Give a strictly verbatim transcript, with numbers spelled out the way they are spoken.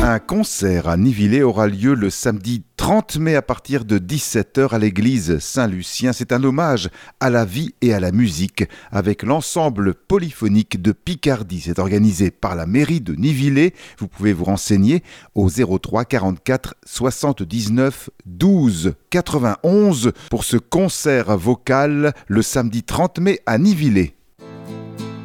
Un concert à Nivilé aura lieu le samedi trente mai à partir de dix-sept heures à l'église Saint-Lucien. C'est un hommage à la vie et à la musique avec l'ensemble polyphonique de Picardie. C'est organisé par la mairie de Nivilé. Vous pouvez vous renseigner au zéro trois quarante-quatre soixante-dix-neuf douze quatre-vingt-onze pour ce concert vocal le samedi trente mai à Nivilé.